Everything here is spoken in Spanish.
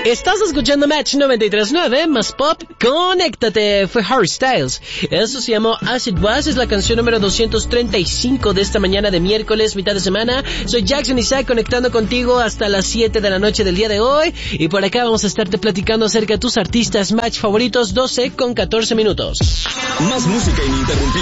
Estás escuchando Match 93.9, más pop, conéctate, fue Harry Styles. Eso se llamó As It Was, es la canción número 235 de esta mañana de miércoles, mitad de semana. Soy Jackson Isaac, conectando contigo hasta las 7 de la noche del día de hoy. Y por acá vamos a estarte platicando acerca de tus artistas Match favoritos, 12 con 14 minutos. Más música ininterrumpida.